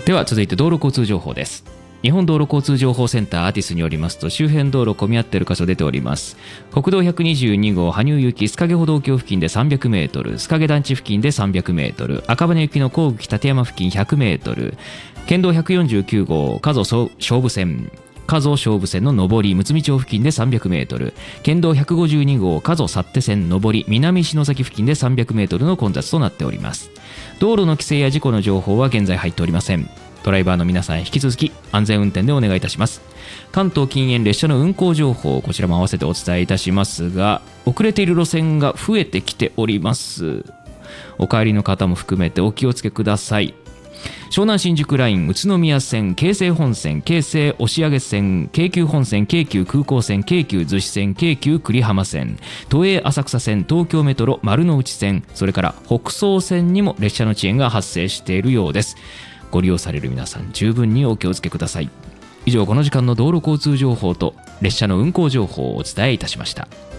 では続いて道路交通情報です。日本道路交通情報センターアティスによりますと、周辺道路混み合っている箇所出ております。国道122号羽生行き須賀歩道橋付近で300メートル、須賀団地付近で300メートル、赤羽行きの甲府立山付近100メートル、県道149号加須勝負線の上り睦見町付近で300メートル、県道152号加須幸手線上り南篠崎付近で300メートルの混雑となっております。道路の規制や事故の情報は現在入っておりません。ドライバーの皆さん引き続き安全運転でお願いいたします。関東近縁列車の運行情報、こちらも合わせてお伝えいたしますが、遅れている路線が増えてきております。お帰りの方も含めてお気をつけください。湘南新宿ライン、宇都宮線、京成本線、京成押上線、京急本線、京急空港線、京急逗子線、京急久里浜線、都営浅草線、東京メトロ丸の内線、それから北総線にも列車の遅延が発生しているようです。ご利用される皆さん、十分にお気をつけください。以上、この時間の道路交通情報と列車の運行情報をお伝えいたしました。